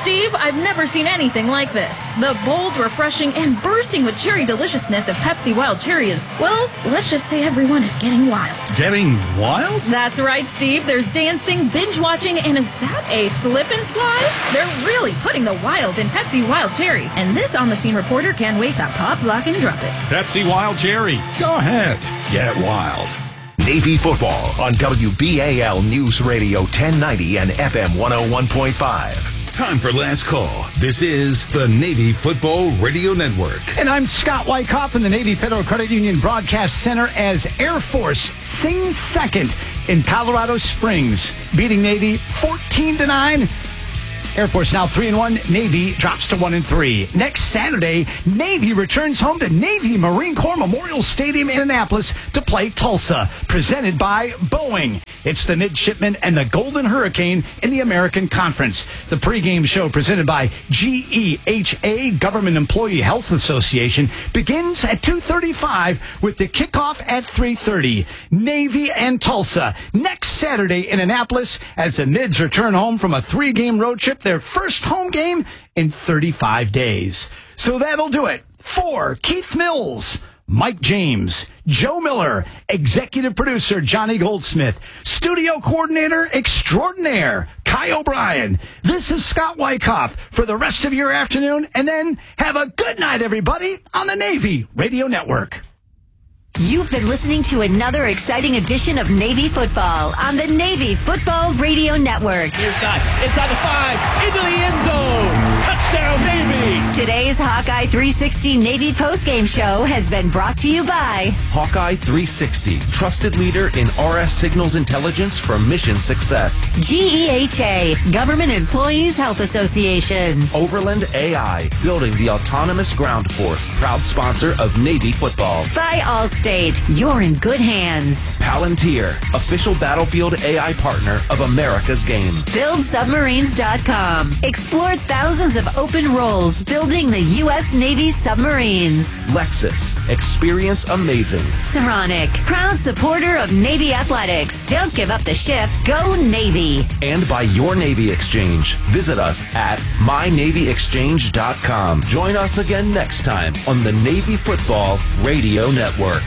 Steve, I've never seen anything like this. The bold, refreshing, and bursting with cherry deliciousness of Pepsi Wild Cherry is, well, let's just say everyone is getting wild. Getting wild? That's right, Steve. There's dancing, binge-watching, and is that a slip and slide? They're really putting the wild in Pepsi Wild Cherry, and this on-the-scene reporter can't wait to pop, lock, and drop it. Pepsi Wild Cherry. Go ahead. Get wild. Navy football on W B A L News Radio ten ninety and F M one oh one point five. Time for last call. This is the Navy Football Radio Network. And I'm Scott Wyckoff in the Navy Federal Credit Union Broadcast Center as Air Force sings second in Colorado Springs, beating Navy fourteen to nine. Air Force now three and one. Navy drops to one and three. Next Saturday, Navy returns home to Navy Marine Corps Memorial Stadium in Annapolis to play Tulsa, presented by Boeing. It's the Midshipmen and the Golden Hurricane in the American Conference. The pregame show presented by G E H A, Government Employee Health Association, begins at two thirty-five with the kickoff at three thirty. Navy and Tulsa next Saturday in Annapolis as the Mids return home from a three-game road trip, their first home game in thirty-five days. So that'll do it for Keith Mills, Mike James, Joe Miller, executive producer Johnny Goldsmith, studio coordinator extraordinaire Kai O'Brien. This is Scott Wyckoff for the rest of your afternoon, and then have a good night, everybody, on the Navy Radio Network. You've been listening to another exciting edition of Navy Football on the Navy Football Radio Network. Here's Scott, inside the five, into the end zone. Touchdown, Navy! Today's Hawkeye three sixty Navy postgame show has been brought to you by Hawkeye three sixty, trusted leader in R F signals intelligence for mission success. G E H A, Government Employees Health Association. Overland A I, building the autonomous ground force, proud sponsor of Navy football. By Allstate, you're in good hands. Palantir, official battlefield A I partner of America's game. Build Submarines dot com. Explore thousands of open roles building the U S Navy submarines. Lexus, experience amazing. Saronic, proud supporter of Navy athletics. Don't give up the ship. Go Navy. And by Your Navy Exchange. Visit us at my navy exchange dot com. Join us again next time on the Navy Football Radio Network.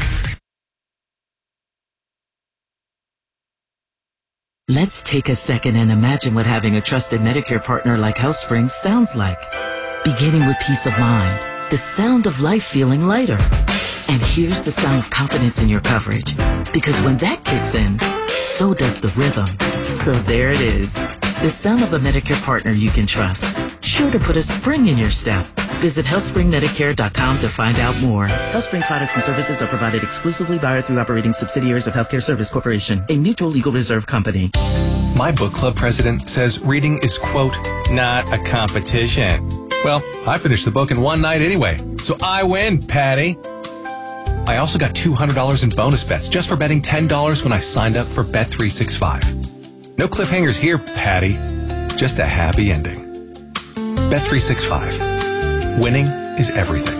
Let's take a second and imagine what having a trusted Medicare partner like HealthSpring sounds like. Beginning with peace of mind, the sound of life feeling lighter. And here's the sound of confidence in your coverage. Because when that kicks in, so does the rhythm. So there it is. The sound of a Medicare partner you can trust. Sure to put a spring in your step. Visit health spring medicare dot com to find out more. HealthSpring products and services are provided exclusively by or through operating subsidiaries of Healthcare Service Corporation, a mutual legal reserve company. My book club president says reading is, quote, not a competition. Well, I finished the book in one night anyway, so I win, Patty. I also got two hundred dollars in bonus bets just for betting ten dollars when I signed up for Bet three sixty-five. No cliffhangers here, Patty. Just a happy ending. Bet three sixty-five. Winning is everything.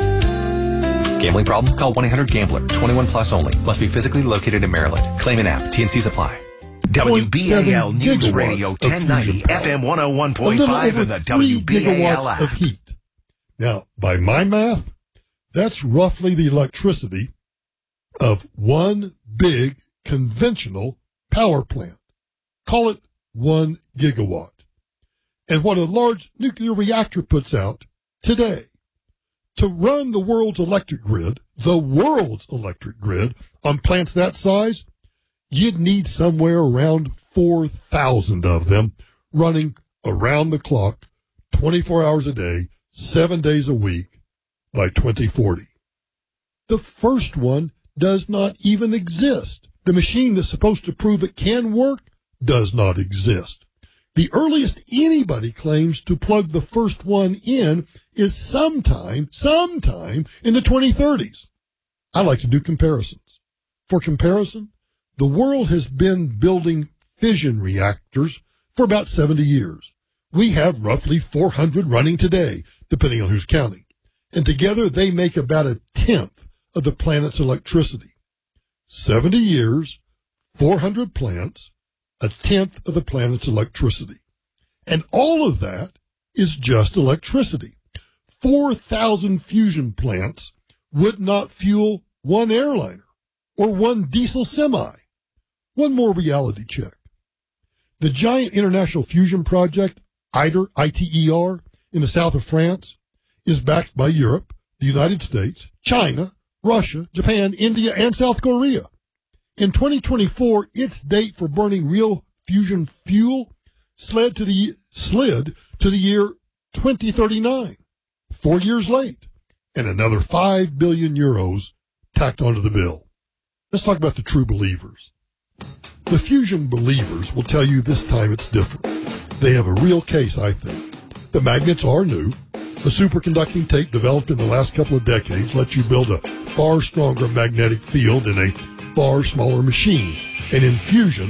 Gambling problem? Call one eight hundred gambler. twenty-one plus only. Must be physically located in Maryland. Claim and app. T and Cs apply. W B A L News Radio ten ninety, F M one oh one point five, and the W B A L app. Of heat. Now, by my math, that's roughly the electricity of one big conventional power plant. Call it one gigawatt. And what a large nuclear reactor puts out today. To run the world's electric grid, the world's electric grid, on plants that size, you'd need somewhere around four thousand of them running around the clock, twenty-four hours a day, seven days a week by twenty forty. The first one does not even exist. The machine that's supposed to prove it can work does not exist. The earliest anybody claims to plug the first one in is sometime, sometime in the twenty thirties. I like to do comparisons. For comparison, the world has been building fission reactors for about seventy years. We have roughly four hundred running today, depending on who's counting. And together they make about a tenth of the planet's electricity. seventy years, four hundred plants, a tenth of the planet's electricity. And all of that is just electricity. four thousand fusion plants would not fuel one airliner or one diesel semi. One more reality check. The giant International Fusion Project, ITER, I T E R, in the south of France, is backed by Europe, the United States, China, Russia, Japan, India, and South Korea. In twenty twenty-four, its date for burning real fusion fuel slid to the, slid to the year twenty thirty-nine, four years late, and another five billion euros tacked onto the bill. Let's talk about the true believers. The fusion believers will tell you this time it's different. They have a real case, I think. The magnets are new. The superconducting tape developed in the last couple of decades lets you build a far stronger magnetic field in a far smaller machine. And in fusion,